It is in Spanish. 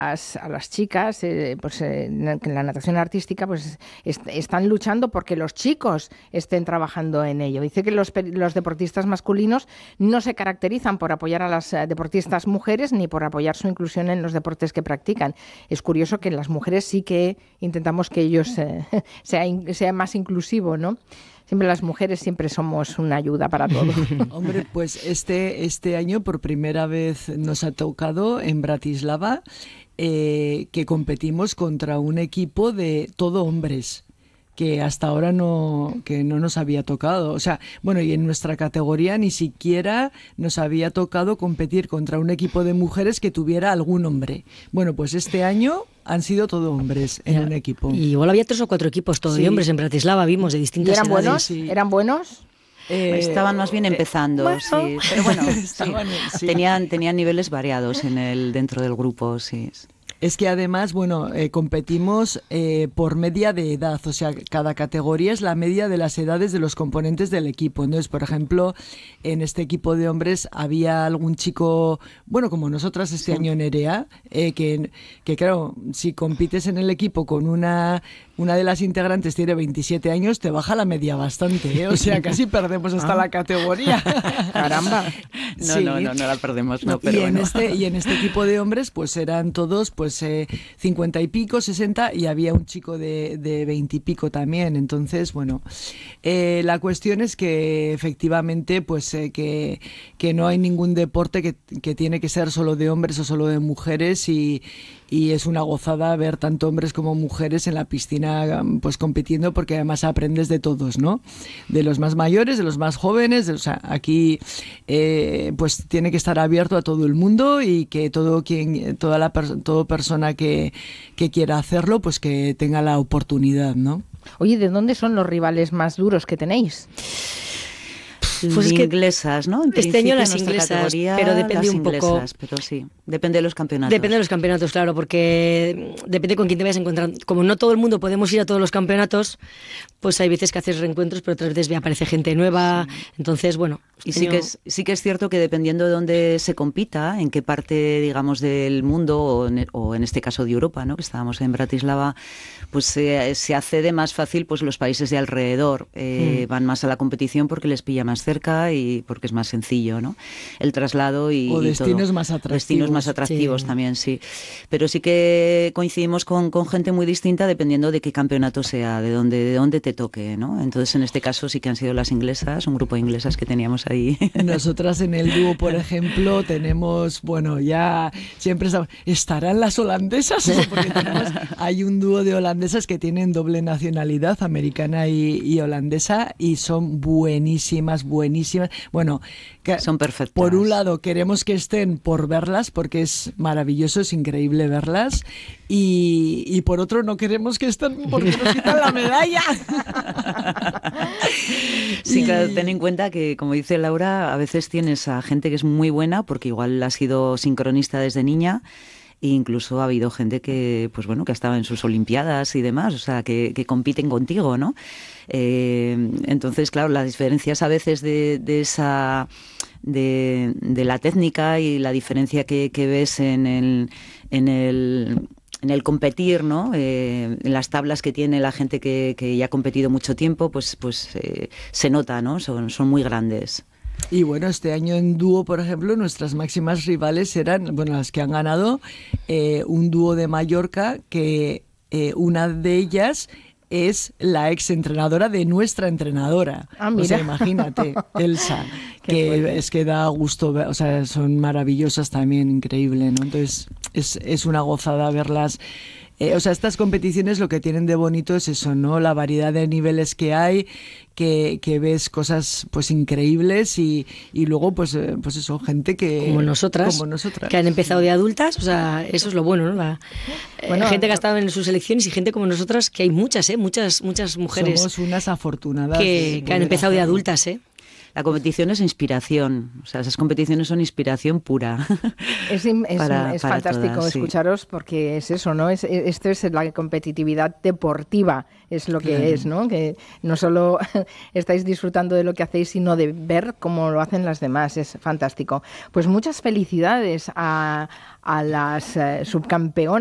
a las chicas, en la natación artística, pues están luchando porque los chicos estén trabajando en ello. Dice que los deportistas masculinos no se caracterizan por apoyar a las deportistas mujeres ni por apoyar su inclusión en los deportes que practican. Es curioso que en las mujeres sí que intentamos que ellos sea más inclusivo, ¿no? Siempre las mujeres siempre somos una ayuda para todo. Hombre, pues este año por primera vez nos ha tocado en Bratislava que competimos contra un equipo de todo hombres, que hasta ahora no nos había tocado. O sea, bueno, y en nuestra categoría ni siquiera nos había tocado competir contra un equipo de mujeres que tuviera algún hombre. Bueno, pues este año han sido todo hombres en un equipo. Y igual había 3 o 4 equipos todo de hombres en Bratislava, vimos, de distintas edades. ¿Buenos? Sí. ¿Eran buenos? Estaban más bien empezando, sí. Pero bueno, sí. Tenían niveles variados dentro del grupo, sí. Es que además, bueno, competimos por media de edad, o sea, cada categoría es la media de las edades de los componentes del equipo. Entonces, por ejemplo, en este equipo de hombres había algún chico, bueno, como nosotras este año en Nerea, que claro, si compites en el equipo con una de las integrantes tiene 27 años, te baja la media bastante, ¿eh? O sea, casi perdemos hasta la categoría. Caramba. No la perdemos, no, pero y en este equipo de hombres, pues eran todos, pues 50 y pico, 60, y había un chico de 20 y pico también. Entonces, bueno, la cuestión es que efectivamente, pues que no hay ningún deporte que tiene que ser solo de hombres o solo de mujeres, y es una gozada ver tanto hombres como mujeres en la piscina, pues compitiendo, porque además aprendes de todos, ¿no? De los más mayores, de los más jóvenes, o sea, aquí pues tiene que estar abierto a todo el mundo, y que toda persona que quiera hacerlo, pues que tenga la oportunidad, ¿no? Oye, ¿de dónde son los rivales más duros que tenéis? Pues es que inglesas, ¿no? En este año las inglesas, pero depende un poco. Pero sí, depende de los campeonatos. Depende de los campeonatos, claro, porque depende con quién te vayas a encontrar. Como no todo el mundo podemos ir a todos los campeonatos, pues hay veces que haces reencuentros, pero otras veces aparece gente nueva. Sí. Entonces, bueno. Y sí que es cierto que dependiendo de dónde se compita, en qué parte, digamos, del mundo, o en este caso de Europa, ¿no? Que estábamos en Bratislava, pues se accede más fácil, pues los países de alrededor van más a la competición porque les pilla más cerca y porque es más sencillo, ¿no? El traslado o destinos todo. Más atractivos. Destinos más atractivos, sí. También, sí. Pero sí que coincidimos con gente muy distinta dependiendo de qué campeonato sea, de dónde te toque, ¿no? Entonces, en este caso sí que han sido las inglesas, un grupo de inglesas que teníamos ahí. Nosotras en el dúo, por ejemplo, tenemos, bueno, ya siempre estarán las holandesas, porque hay un dúo de holandesas que tienen doble nacionalidad, americana y holandesa, y son buenísimas. Bueno, son perfectas. Por un lado queremos que estén por verlas, porque es maravilloso, es increíble verlas, y por otro no queremos que estén porque nos quitan la medalla. Sí, claro, ten en cuenta que, como dice Laura, a veces tienes a gente que es muy buena porque igual ha sido sincronista desde niña, e incluso ha habido gente que, pues bueno, que ha estado en sus olimpiadas y demás, o sea, que compiten contigo, ¿no? Entonces, claro, las diferencias a veces de la técnica y la diferencia que ves en el competir, ¿no? En las tablas que tiene la gente que ya ha competido mucho tiempo, pues se nota, ¿no? Son muy grandes. Y bueno, este año en dúo, por ejemplo, nuestras máximas rivales eran, bueno, las que han ganado, un dúo de Mallorca, que una de ellas es la exentrenadora de nuestra entrenadora. Mira. O sea, imagínate, Elsa, que es que da gusto, o sea, son maravillosas también, increíble, ¿no? Entonces, es una gozada verlas. O sea, estas competiciones lo que tienen de bonito es eso, ¿no? La variedad de niveles que hay, que ves cosas pues increíbles, y luego pues eso, gente que... Como nosotras, que han empezado de adultas, o sea, eso es lo bueno, ¿no? Gente que ha estado en sus selecciones, y gente como nosotras, que hay muchas mujeres. Somos unas afortunadas. Que han empezado de adultas, La competición es inspiración, o sea, esas competiciones son inspiración pura. Es fantástico todas, escucharos, porque es eso, ¿no? Esto es la competitividad deportiva, es lo que es, ¿no? Que no solo estáis disfrutando de lo que hacéis, sino de ver cómo lo hacen las demás, es fantástico. Pues muchas felicidades a las subcampeonas